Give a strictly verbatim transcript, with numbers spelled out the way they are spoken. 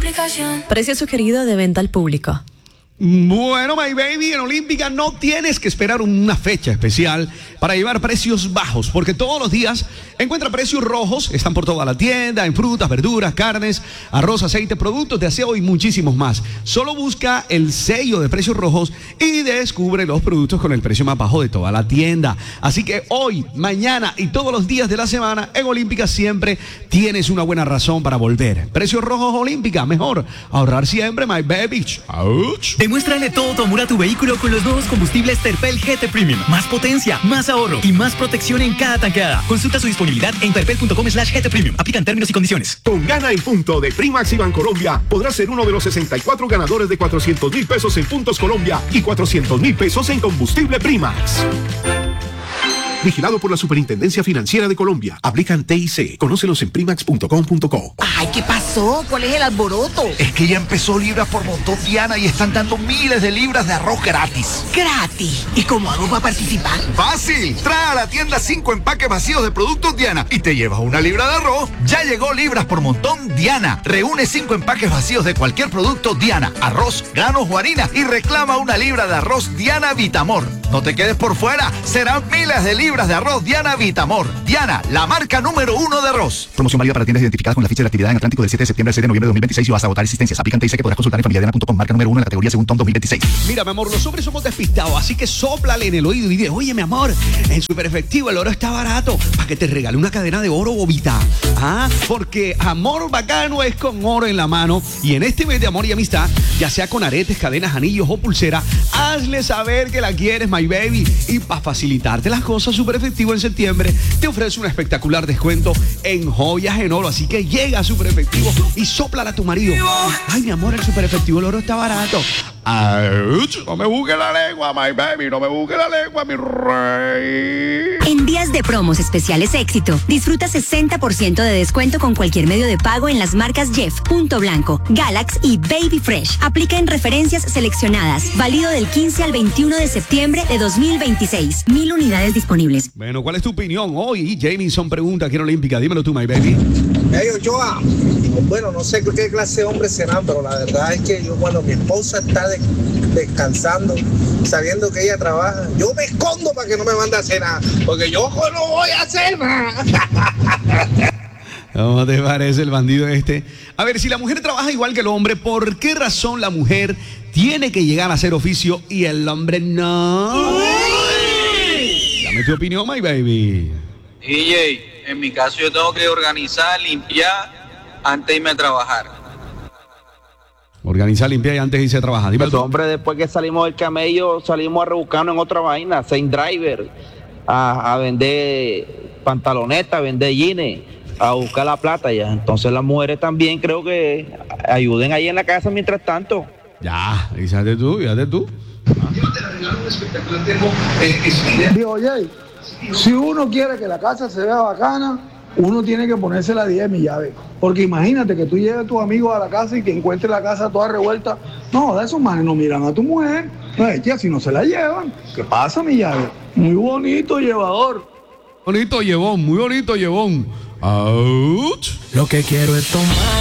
aplicación. Precio sugerido de venta al público. Bueno, my baby, en Olímpica no tienes que esperar una fecha especial para llevar precios bajos, porque todos los días encuentra precios rojos, están por toda la tienda, en frutas, verduras, carnes, arroz, aceite, productos de aseo y muchísimos más. Solo busca el sello de precios rojos y descubre los productos con el precio más bajo de toda la tienda. Así que hoy, mañana y todos los días de la semana en Olímpica siempre tienes una buena razón para volver. Precios rojos Olímpica, mejor ahorrar siempre, my baby. Ouch. Demuéstrale todo tu amor a tu vehículo con los nuevos combustibles Terpel G T Premium. Más potencia, más ahorro y más protección en cada tanqueada. Consulta su disponibilidad en terpel punto com slash G T Premium. Aplican términos y condiciones. Con Gana en Punto de Primax y Bancolombia podrás ser uno de los sesenta y cuatro ganadores de cuatrocientos mil pesos en Puntos Colombia y cuatrocientos mil pesos en combustible Primax. Vigilado por la Superintendencia Financiera de Colombia. Aplican T I C. Conócelos en primax punto com punto co. Ay, ¿qué pasó? ¿Cuál es el alboroto? Es que ya empezó Libras por Montón, Diana, y están dando miles de libras de arroz gratis. ¿Gratis? ¿Y cómo hago para participar? ¡Fácil! Trae a la tienda cinco empaques vacíos de productos Diana y te llevas una libra de arroz. Ya llegó Libras por Montón Diana. Reúne cinco empaques vacíos de cualquier producto Diana, arroz, granos o harina y reclama una libra de arroz Diana Vitamor. No te quedes por fuera, serán miles de libras de arroz Diana Vitamor. Diana, la marca número uno de arroz. Promoción válida para tiendas identificadas con la ficha de actividad en Atlántico del siete de septiembre al seis de noviembre de dos mil veintiséis y vas a agotar existencias. Aplican T I C que podrás consultar en familia diana punto com, marca número uno en la categoría según T O M dos mil veintiséis. Mira, mi amor, los hombres somos despistados, así que sóplale en el oído y dile, oye, mi amor, en Super Efectivo el oro está barato, para que te regale una cadena de oro Bobita. Ah, porque amor bacano es con oro en la mano, y en este mes de amor y amistad, ya sea con aretes, cadenas, anillos o pulsera, hazle saber que la quieres, my baby. Y para facilitarte las cosas, Super Efectivo en septiembre te ofrece un espectacular descuento en joyas en oro, así que llega a Super Efectivo y sóplala a tu marido. Ay, mi amor, el Super Efectivo el oro está barato. Ouch, no me busque la lengua, my baby, no me busque la lengua, mi rey. En días de promos especiales éxito, disfruta sesenta por ciento de descuento con cualquier medio de pago en las marcas Jeff, Punto Blanco, Galax y Baby Fresh. Aplica en referencias seleccionadas. Válido del quince al veintiuno de septiembre de dos mil veintiséis. Mil unidades disponibles. Bueno, ¿cuál es tu opinión? Hoy Jamison pregunta aquí en Olímpica. Dímelo tú, my baby. Hey, Ochoa. Bueno, no sé qué clase de hombres serán, pero la verdad es que yo, cuando mi esposa está de, descansando, sabiendo que ella trabaja, yo me escondo para que no me mande a cenar, porque yo no voy a hacer nada. ¿Cómo te parece el bandido este? A ver, si la mujer trabaja igual que el hombre, ¿por qué razón la mujer tiene que llegar a hacer oficio y el hombre no? Dame tu opinión, my baby. D J, en mi caso yo tengo que organizar, limpiar antes de irme a trabajar. Organizar, limpiar y antes de irse a trabajar. Dime Los hombres, después que salimos del camello, salimos a rebuscarnos en otra vaina, Saint Driver, a, a vender pantalonetas, a vender jeans, a buscar la plata ya. Entonces las mujeres también creo que ayuden ahí en la casa mientras tanto. Ya, fíjate tú, fíjate tú. Digo, oye, si uno quiere que la casa se vea bacana, uno tiene que ponerse la diez de mi llave. Porque imagínate que tú lleves a tus amigos a la casa y que encuentres la casa toda revuelta. No, de esos manes no miran a tu mujer. No, es que así no se la llevan. ¿Qué pasa, mi llave? Muy bonito llevador. Bonito llevón, muy bonito llevón. Ouch. Lo que quiero es tomar.